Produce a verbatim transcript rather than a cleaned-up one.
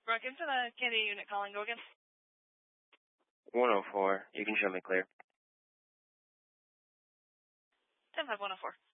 Brook, into the Candy unit calling. Go again. one oh four. You can show me clear. ten five one oh four.